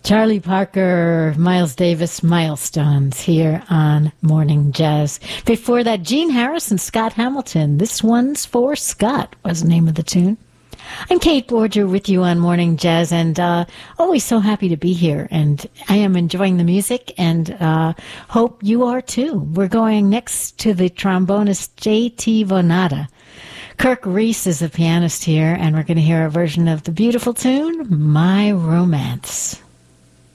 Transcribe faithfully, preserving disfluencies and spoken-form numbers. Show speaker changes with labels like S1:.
S1: Charlie Parker, Miles Davis, Milestones here on Morning Jazz. Before that, Gene Harris and Scott Hamilton. This One's for Scott was the name of the tune. I'm Kate Borger with you on Morning Jazz, and uh, always so happy to be here. And I am enjoying the music, and uh, hope you are too. We're going next to the trombonist J T Vonada. Kirk Reese is the pianist here, and we're going to hear a version of the beautiful tune, My Romance.